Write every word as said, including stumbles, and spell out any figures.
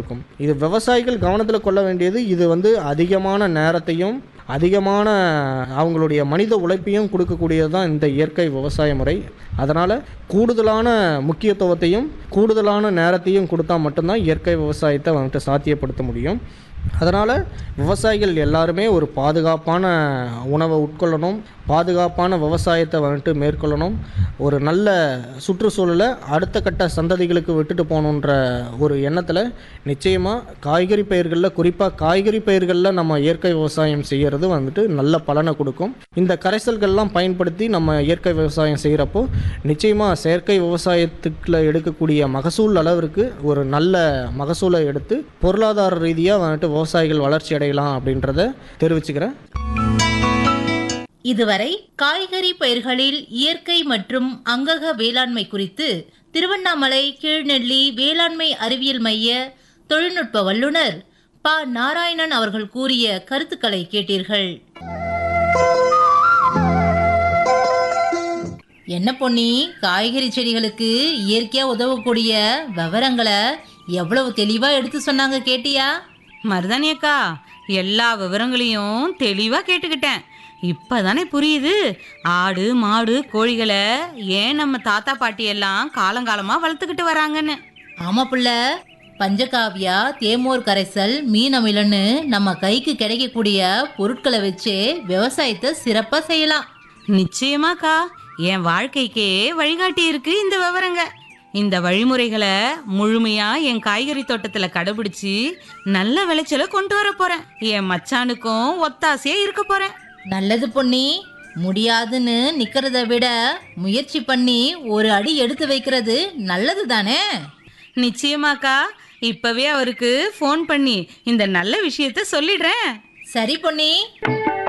கொடுக்கும். இது விவசாயிகள் கவனத்தில் கொள்ள வேண்டியது, இது வந்து அதிகமான நேரத்தையும் அதிகமான அவங்களுடைய மனித உழைப்பையும் கொடுக்கக்கூடியது தான் இந்த இயற்கை விவசாய முறை. அதனால் கூடுதலான முக்கியத்துவத்தையும் கூடுதலான நேரத்தையும் கொடுத்தா மட்டும்தான் இயற்கை விவசாயத்தை வந்துட்டு சாத்தியப்படுத்த முடியும். அதனால் விவசாயிகள் எல்லாருமே ஒரு பாதுகாப்பான உணவை உட்கொள்ளணும், பாதுகாப்பான விவசாயத்தை வந்துட்டு மேற்கொள்ளணும், ஒரு நல்ல சுற்றுச்சூழலை அடுத்த கட்ட சந்ததிகளுக்கு விட்டுட்டு போகணுன்ற ஒரு எண்ணத்தில் நிச்சயமாக காய்கறி பயிர்களில், குறிப்பாக காய்கறி பயிர்களில் நம்ம இயற்கை விவசாயம் செய்கிறது வந்துட்டு நல்ல பலனை கொடுக்கும். இந்த கரைசல்கள்லாம் பயன்படுத்தி நம்ம இயற்கை விவசாயம் செய்கிறப்போ நிச்சயமாக செயற்கை விவசாயத்துக்குள்ள எடுக்கக்கூடிய மகசூல் அளவிற்கு ஒரு நல்ல மகசூலை எடுத்து பொருளாதார ரீதியாக வந்துட்டு விவசாயிகள் வளர்ச்சி அடையலாம் அப்படின்றத தெரிவிச்சுக்கிறேன். இதுவரை காய்கறி பயிர்களில் இயற்கை மற்றும் அங்கக வேளாண்மை குறித்து திருவண்ணாமலை கீழ்நெல்லி வேளாண்மை அறிவியல் மைய தொழில்நுட்ப வல்லுநர் ப நாராயணன் அவர்கள் கூறிய கருத்துக்களை கேட்டீர்கள். என்ன பொன்னி, காய்கறி செடிகளுக்கு இயற்கையா உதவக்கூடிய விவரங்களை எவ்வளவு தெளிவா எடுத்து சொன்னாங்க கேட்டியா? மருதாணி அக்கா, எல்லா விவரங்களையும் தெளிவா கேட்டுக்கிட்டேன். இப்பதானே புரியுது ஆடு மாடு கோழிகளை ஏன் நம்ம தாத்தா பாட்டி எல்லாம் காலங்காலமா வளர்த்துக்கிட்டு வராங்கன்னு. ஆமா புள்ள, பஞ்சகாவியா, தேமோர் கரைசல், மீன் அமிலன்னு நம்ம கைக்கு கிடைக்கக்கூடிய பொருட்களை வச்சு விவசாயத்தை சிறப்பா செய்யலாம். நிச்சயமாக்கா, என் வாழ்க்கைக்கே வழிகாட்டி இருக்கு இந்த விவரங்க. இந்த வழிமுறைகளை முழுமையா என் காய்கறி தோட்டத்துல கடைபிடிச்சு நல்ல விளைச்சலை கொண்டு வர போறேன். என் மச்சானுக்கும் ஒத்தாசையா இருக்க போறேன். நல்லது பொன்னி, முடியாதுன்னு நிக்கிறத விட முயற்சி பண்ணி ஒரு அடி எடுத்து வைக்கிறது நல்லது தானே? நிச்சயமாக்கா, இப்பவே அவருக்கு ஃபோன் பண்ணி இந்த நல்ல விஷயத்த சொல்லிடுறேன். சரி பொன்னி.